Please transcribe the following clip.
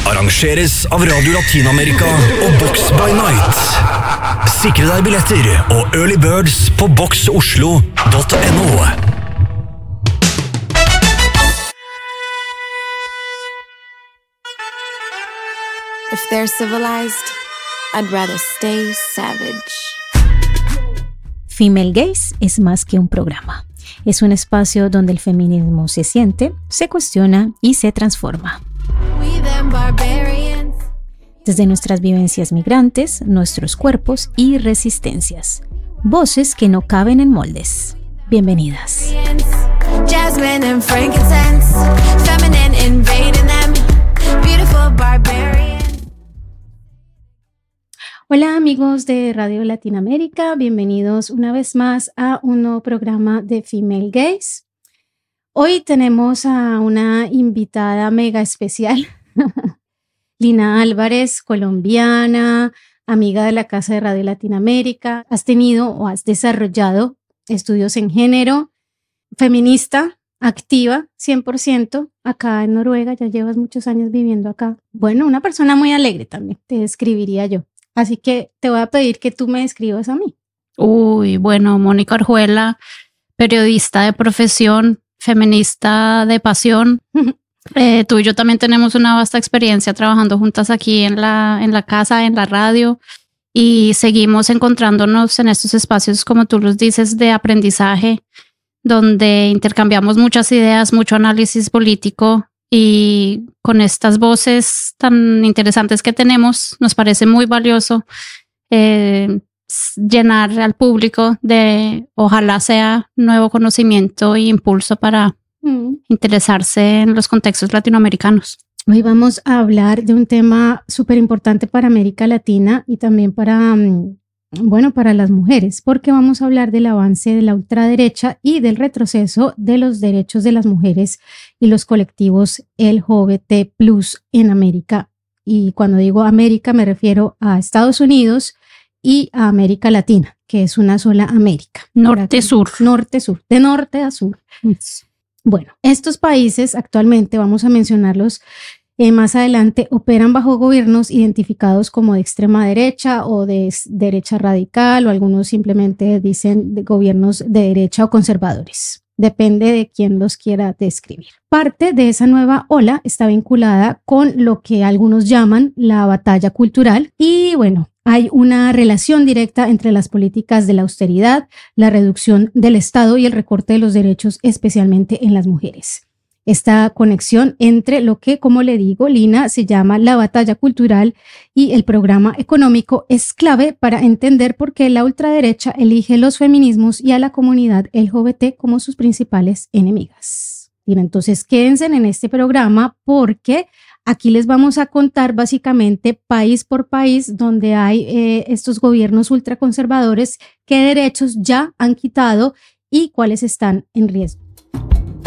arrangeres av Radio Latin-Amerika og Box by Night. Sikre deg billetter og early birds på boxoslo.no. If they're civilized, I'd rather stay savage. Female Gaze es más que un programa. Es un espacio donde el feminismo se siente, se cuestiona y se transforma. Desde nuestras vivencias migrantes, nuestros cuerpos y resistencias. Voces que no caben en moldes. Bienvenidas. Jasmine and frankincense, feminine invading them, beautiful barbarian. Hola amigos de Radio Latinoamérica, bienvenidos una vez más a un nuevo programa de Female Gaze. Hoy tenemos a una invitada mega especial, Lina Álvarez, colombiana, amiga de la Casa de Radio Latinoamérica. Has tenido o has desarrollado estudios en género, feminista, activa 100% acá en Noruega, ya llevas muchos años viviendo acá. Bueno, una persona muy alegre también, te describiría yo. Así que te voy a pedir que tú me describas a mí. Bueno, Mónica Orjuela, periodista de profesión, feminista de pasión. Tú y yo también tenemos una vasta experiencia trabajando juntas aquí en la casa, en la radio, y seguimos encontrándonos en estos espacios, como tú los dices, de aprendizaje, donde intercambiamos muchas ideas, mucho análisis político. Y con estas voces tan interesantes que tenemos, nos parece muy valioso llenar al público de, ojalá sea nuevo conocimiento e impulso para interesarse en los contextos latinoamericanos. Hoy vamos a hablar de un tema súper importante para América Latina y también para las mujeres, porque vamos a hablar del avance de la ultraderecha y del retroceso de los derechos de las mujeres y los colectivos LGBT+ en América. Y cuando digo América me refiero a Estados Unidos y a América Latina, que es una sola América. Norte-sur. Norte-sur, de norte a sur. Bueno, estos países actualmente, vamos a mencionarlos más adelante, operan bajo gobiernos identificados como de extrema derecha o de derecha radical, o algunos simplemente dicen de gobiernos de derecha o conservadores. Depende de quién los quiera describir. Parte de esa nueva ola está vinculada con lo que algunos llaman la batalla cultural y bueno, hay una relación directa entre las políticas de la austeridad, la reducción del Estado y el recorte de los derechos, especialmente en las mujeres. Esta conexión entre lo que, como le digo, Lina, se llama la batalla cultural y el programa económico es clave para entender por qué la ultraderecha elige los feminismos y a la comunidad LGBT como sus principales enemigas. Bien, entonces quédense en este programa porque aquí les vamos a contar básicamente país por país donde hay estos gobiernos ultraconservadores, qué derechos ya han quitado y cuáles están en riesgo.